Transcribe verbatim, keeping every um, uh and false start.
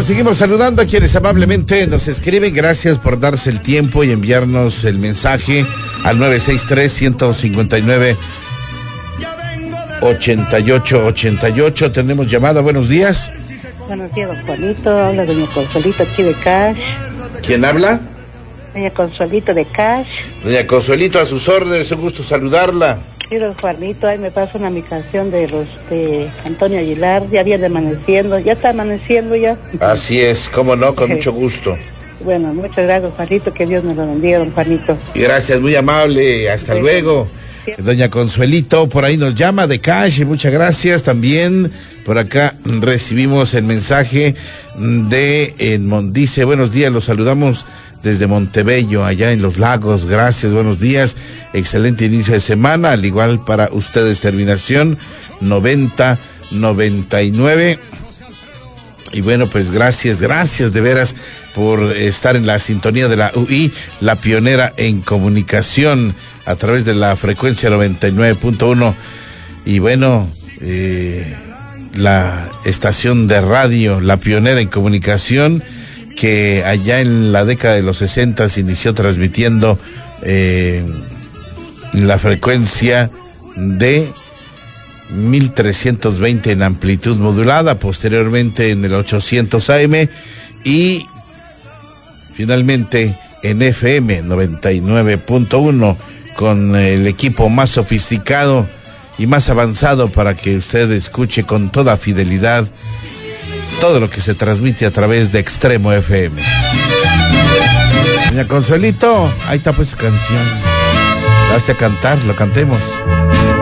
seguimos saludando a quienes amablemente nos escriben. Gracias por darse el tiempo y enviarnos el mensaje al nueve seis tres, uno cinco nueve, ocho ocho ocho ocho. Tenemos llamada, buenos días. Buenos días, don Juanito. Habla doña Consuelito aquí de Cash. ¿Quién habla? Doña Consuelito de Cash. Doña Consuelito, a sus órdenes, un gusto saludarla. Sí, don Juanito, ahí me pasa una mi canción de los de Antonio Aguilar. Ya viene amaneciendo, ya está amaneciendo ya. Así es, cómo no, con mucho gusto. Bueno, muchas gracias, don Juanito, que Dios nos lo bendiga, don Juanito. Y gracias, muy amable, hasta sí, luego. Sí. Doña Consuelito, por ahí nos llama de Cash, y muchas gracias. También por acá recibimos el mensaje de Edmond, dice, buenos días, los saludamos desde Montebello, allá en Los Lagos, gracias, buenos días, excelente inicio de semana, al igual para ustedes, terminación noventa noventa y nueve. Y bueno, pues gracias, gracias de veras por estar en la sintonía de la U I, la pionera en comunicación, a través de la frecuencia noventa y nueve punto uno. Y bueno, eh, la estación de radio, la pionera en comunicación, que allá en la década de los sesenta se inició transmitiendo eh, la frecuencia de mil trescientos veinte en amplitud modulada, posteriormente en el ochocientos A M y finalmente en F M noventa y nueve punto uno, con el equipo más sofisticado y más avanzado para que usted escuche con toda fidelidad todo lo que se transmite a través de Extremo F M. Doña Consuelito, ahí está pues su canción. Hazte a cantar, lo cantemos.